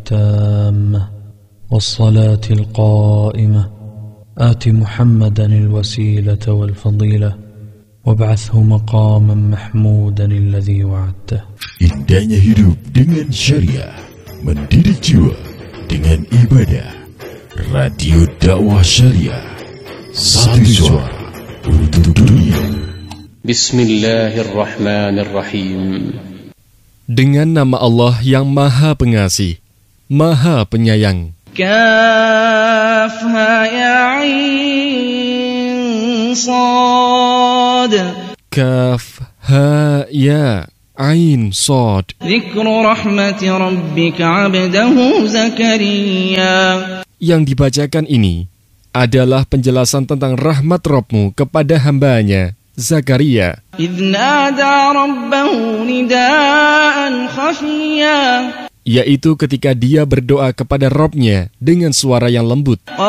التامة والصلاة القائمة آت محمدا الوسيلة والفضيلة وابعثه مقاما محمودا الذي وعدته. Indahnya hidup dengan syariah, mendidik jiwa dengan ibadah. Radio Dakwah Syariah, satu suara untuk dunia. Bismillahirrahmanirrahim. Dengan nama Allah yang Maha Pengasih, Maha Penyayang. Kaf ha ya ain sad. Kaf ha ya ain sad. Dzikru rahmati rabbika 'abdahu Zakaria. Yang dibacakan ini adalah penjelasan tentang rahmat Rabb-Mu kepada hambanya, Zakaria. Idh nada rabbahu nidaan khafiyya. Yaitu ketika dia berdoa kepada Rabb-Nya dengan suara yang lembut.